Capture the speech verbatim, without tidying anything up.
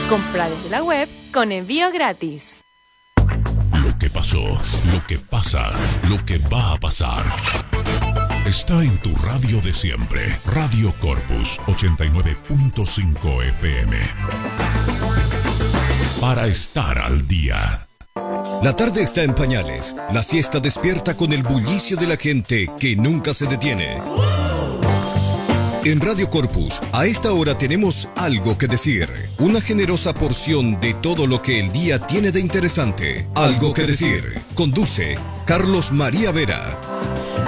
Compra desde la web con envío gratis. Lo que pasó, lo que pasa, lo que va a pasar. Está en tu radio de siempre. Radio Corpus ochenta y nueve punto cinco F M. Para estar al día. La tarde está en pañales. La siesta despierta con el bullicio de la gente que nunca se detiene. En Radio Corpus, a esta hora tenemos algo que decir. Una generosa porción de todo lo que el día tiene de interesante. Algo que decir. Conduce Carlos María Vera.